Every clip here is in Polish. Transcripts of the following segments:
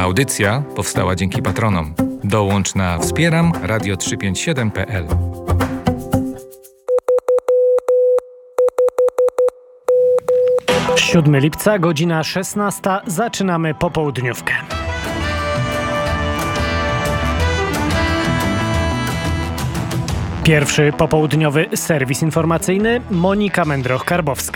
audycja powstała dzięki patronom. Dołącz na wspieram-radio357.pl. 7 lipca, godzina 16. Zaczynamy popołudniówkę. Pierwszy popołudniowy serwis informacyjny. Monika Mędroch-Karbowska.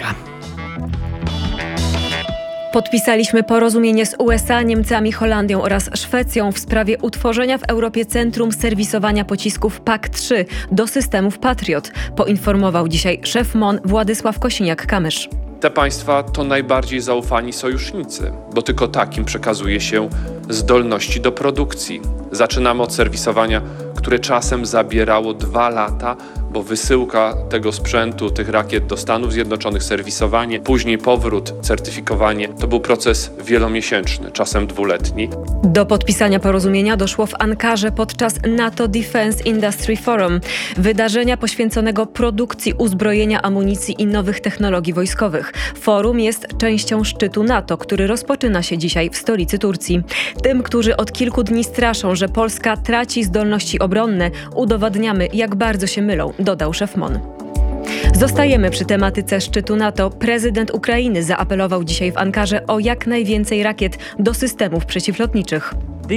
Podpisaliśmy porozumienie z USA, Niemcami, Holandią oraz Szwecją w sprawie utworzenia w Europie Centrum Serwisowania Pocisków PAK-3 do systemów Patriot, poinformował dzisiaj szef MON Władysław Kosiniak-Kamysz. Te państwa to najbardziej zaufani sojusznicy, bo tylko takim przekazuje się zdolności do produkcji. Zaczynamy od serwisowania, które czasem zabierało 2 lata, bo wysyłka tego sprzętu, tych rakiet do Stanów Zjednoczonych, serwisowanie, później powrót, certyfikowanie, to był proces wielomiesięczny, czasem 2-letni. Do podpisania porozumienia doszło w Ankarze podczas NATO Defense Industry Forum, wydarzenia poświęconego produkcji uzbrojenia, amunicji i nowych technologii wojskowych. Forum jest częścią szczytu NATO, który rozpoczyna się dzisiaj w stolicy Turcji. Tym, którzy od kilku dni straszą, że Polska traci zdolności obronne, udowadniamy, jak bardzo się mylą, dodał szef MON. Zostajemy przy tematyce szczytu NATO. Prezydent Ukrainy zaapelował dzisiaj w Ankarze o jak najwięcej rakiet do systemów przeciwlotniczych.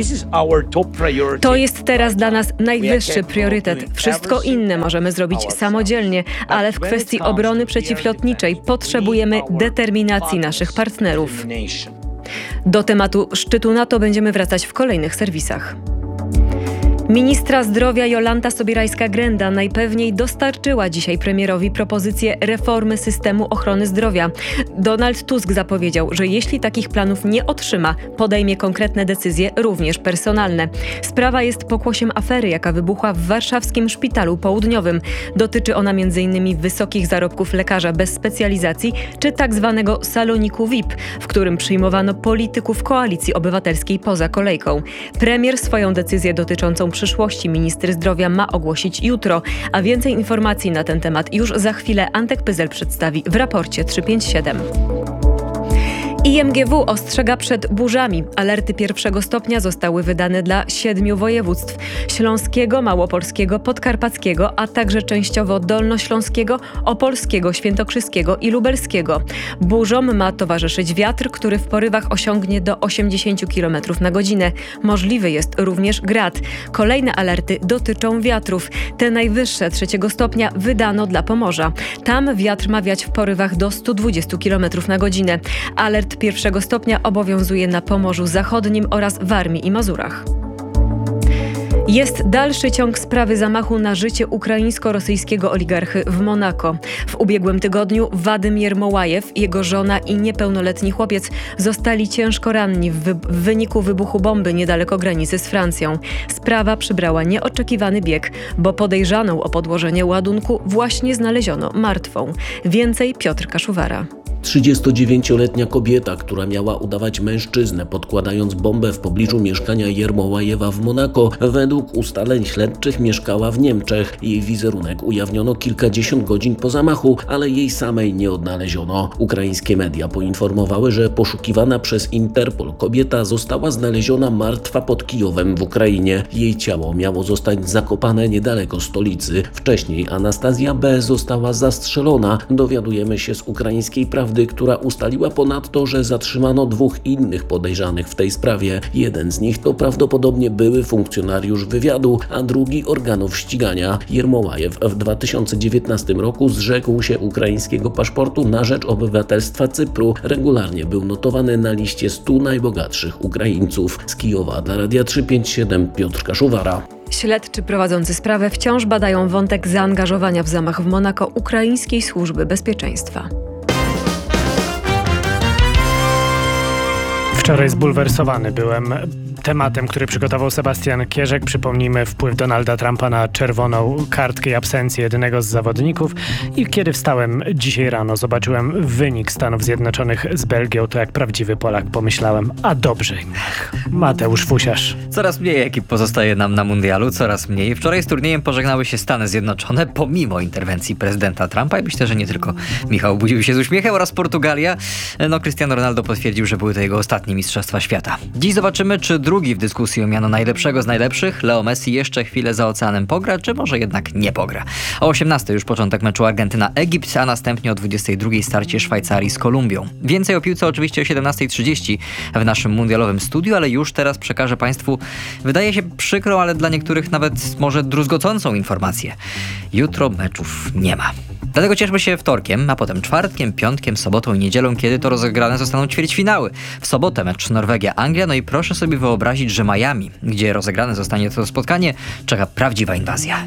To jest teraz dla nas najwyższy priorytet. Wszystko inne możemy zrobić samodzielnie, ale w kwestii obrony przeciwlotniczej potrzebujemy determinacji naszych partnerów. Do tematu szczytu NATO będziemy wracać w kolejnych serwisach. Ministra zdrowia Jolanta Sobierajska-Grenda najpewniej dostarczyła dzisiaj premierowi propozycję reformy systemu ochrony zdrowia. Donald Tusk zapowiedział, że jeśli takich planów nie otrzyma, podejmie konkretne decyzje, również personalne. Sprawa jest pokłosiem afery, jaka wybuchła w warszawskim Szpitalu Południowym. Dotyczy ona m.in. wysokich zarobków lekarza bez specjalizacji czy tak zwanego saloniku VIP, w którym przyjmowano polityków Koalicji Obywatelskiej poza kolejką. Premier swoją decyzję dotyczącą przyszłości minister zdrowia ma ogłosić jutro, a więcej informacji na ten temat już za chwilę Antek Pyzel przedstawi w raporcie 357. IMGW ostrzega przed burzami. Alerty 1. stopnia zostały wydane dla 7 województw: śląskiego, małopolskiego, podkarpackiego, a także częściowo dolnośląskiego, opolskiego, świętokrzyskiego i lubelskiego. Burzom ma towarzyszyć wiatr, który w porywach osiągnie do 80 km na godzinę. Możliwy jest również grad. Kolejne alerty dotyczą wiatrów. Te najwyższe 3. stopnia wydano dla Pomorza. Tam wiatr ma wiać w porywach do 120 km na godzinę. Alert 1. stopnia obowiązuje na Pomorzu Zachodnim oraz Warmii i Mazurach. Jest dalszy ciąg sprawy zamachu na życie ukraińsko-rosyjskiego oligarchy w Monako. W ubiegłym tygodniu Wadym Jermołajew, jego żona i niepełnoletni chłopiec zostali ciężko ranni w wyniku wybuchu bomby niedaleko granicy z Francją. Sprawa przybrała nieoczekiwany bieg, bo podejrzaną o podłożenie ładunku właśnie znaleziono martwą. Więcej Piotr Kaszuwara. 39-letnia kobieta, która miała udawać mężczyznę, podkładając bombę w pobliżu mieszkania Jermołajewa w Monako, według ustaleń śledczych mieszkała w Niemczech. Jej wizerunek ujawniono kilkadziesiąt godzin po zamachu, ale jej samej nie odnaleziono. Ukraińskie media poinformowały, że poszukiwana przez Interpol kobieta została znaleziona martwa pod Kijowem w Ukrainie. Jej ciało miało zostać zakopane niedaleko stolicy. Wcześniej Anastazja B. została zastrzelona. Dowiadujemy się z ukraińskiej prawdy, która ustaliła ponadto, że zatrzymano 2 innych podejrzanych w tej sprawie. Jeden z nich to prawdopodobnie były funkcjonariusz wywiadu, a drugi organów ścigania. Jermołajew w 2019 roku zrzekł się ukraińskiego paszportu na rzecz obywatelstwa Cypru. Regularnie był notowany na liście 100 najbogatszych Ukraińców. Z Kijowa dla Radia 357 Piotr Kaszuwara. Śledczy prowadzący sprawę wciąż badają wątek zaangażowania w zamach w Monako ukraińskiej służby bezpieczeństwa. Wczoraj zbulwersowany byłem tematem, który przygotował Sebastian Kierzek. Przypomnijmy wpływ Donalda Trumpa na czerwoną kartkę i absencję jednego z zawodników. I kiedy wstałem dzisiaj rano, zobaczyłem wynik Stanów Zjednoczonych z Belgią, to jak prawdziwy Polak pomyślałem, a dobrze. Mateusz Fusiarz. Coraz mniej ekip pozostaje nam na mundialu, coraz mniej. Wczoraj z turniejem pożegnały się Stany Zjednoczone, pomimo interwencji prezydenta Trumpa i myślę, że nie tylko Michał budził się z uśmiechem oraz Portugalia. Cristiano Ronaldo potwierdził, że były to jego ostatnie Mistrzostwa Świata. Dziś zobaczymy, czy drugi w dyskusji o miano najlepszego z najlepszych, Leo Messi, jeszcze chwilę za oceanem pogra, czy może jednak nie pogra. O 18 już początek meczu Argentyna-Egipt, a następnie o 22 starcie Szwajcarii z Kolumbią. Więcej o piłce oczywiście o 17:30 w naszym mundialowym studiu, ale już teraz przekażę Państwu, wydaje się przykrą, ale dla niektórych nawet może druzgocącą informację. Jutro meczów nie ma. Dlatego cieszmy się wtorkiem, a potem czwartkiem, piątkiem, sobotą i niedzielą, kiedy to rozegrane zostaną ćwierćfinały. W sobotę mecz Norwegia-Anglia, no i proszę sobie wyobrazić, że Miami, gdzie rozegrane zostanie to spotkanie, czeka prawdziwa inwazja.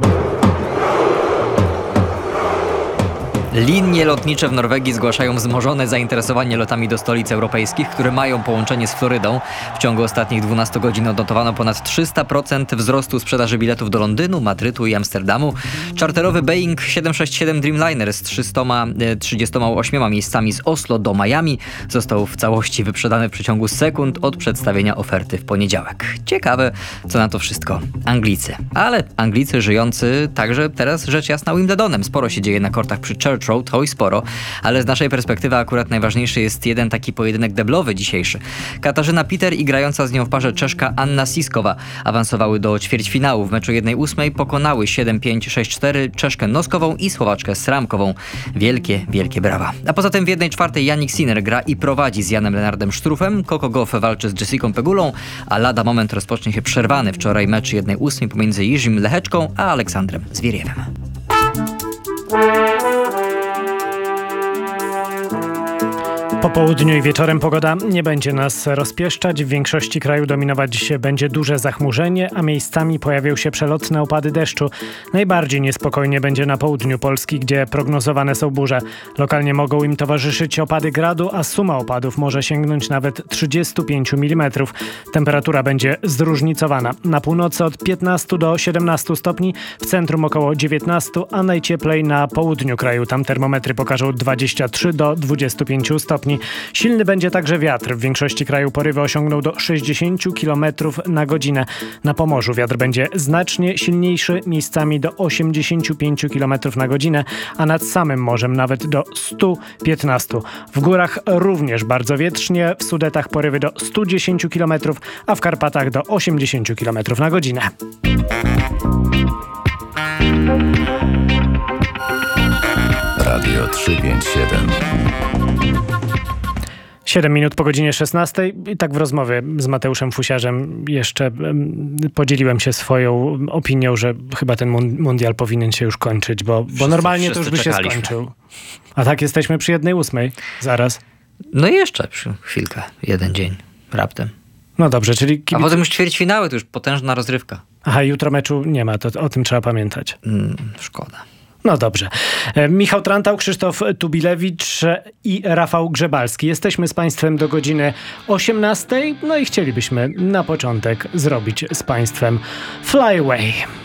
Linie lotnicze w Norwegii zgłaszają wzmożone zainteresowanie lotami do stolic europejskich, które mają połączenie z Florydą. W ciągu ostatnich 12 godzin odnotowano ponad 300% wzrostu sprzedaży biletów do Londynu, Madrytu i Amsterdamu. Czarterowy Boeing 767 Dreamliner z 338 miejscami z Oslo do Miami został w całości wyprzedany w przeciągu sekund od przedstawienia oferty w poniedziałek. Ciekawe, co na to wszystko Anglicy. Ale Anglicy żyjący także teraz rzecz jasna Wimbledonem. Sporo się dzieje na kortach przy Church Road, oj sporo, ale z naszej perspektywy akurat najważniejszy jest jeden taki pojedynek deblowy dzisiejszy. Katarzyna Peter i grająca z nią w parze Czeszka Anna Siskowa awansowały do ćwierćfinału. W meczu 1/8 pokonały 7-5, 6-4 Czeszkę Noskową i Słowaczkę Sramkową. Wielkie, wielkie brawa. A poza tym w 1/4 Jannik Sinner gra i prowadzi z Janem Lennardem Sztrufem, Coco Gauff walczy z Jessicą Pegulą, a lada moment rozpocznie się przerwany wczoraj mecz 1/8 pomiędzy Jirzym Leheczką a Aleksandrem Zwieriewem. Po południu i wieczorem pogoda nie będzie nas rozpieszczać. W większości kraju dominować będzie duże zachmurzenie, a miejscami pojawią się przelotne opady deszczu. Najbardziej niespokojnie będzie na południu Polski, gdzie prognozowane są burze. Lokalnie mogą im towarzyszyć opady gradu, a suma opadów może sięgnąć nawet 35 mm. Temperatura będzie zróżnicowana. Na północy od 15 do 17 stopni, w centrum około 19, a najcieplej na południu kraju. Tam termometry pokażą 23 do 25 stopni. Silny będzie także wiatr. W większości kraju porywy osiągną do 60 km na godzinę. Na Pomorzu wiatr będzie znacznie silniejszy, miejscami do 85 km na godzinę, a nad samym morzem nawet do 115. W górach również bardzo wietrznie, w Sudetach porywy do 110 km, a w Karpatach do 80 km na godzinę. Radio 357. 7 minut po godzinie 16 i tak w rozmowie z Mateuszem Fusiarzem jeszcze podzieliłem się swoją opinią, że chyba ten mundial powinien się już kończyć, bo normalnie to już by się skończył. A tak jesteśmy przy 1/8 zaraz. No i jeszcze chwilkę, jeden dzień, raptem. No dobrze, czyli... A potem już ćwierćfinały, to już potężna rozrywka. Aha, jutro meczu nie ma, to o tym trzeba pamiętać. Szkoda. No dobrze. Michał Trantał, Krzysztof Tubilewicz i Rafał Grzebalski. Jesteśmy z Państwem do godziny 18. No i chcielibyśmy na początek zrobić z Państwem Fly Away.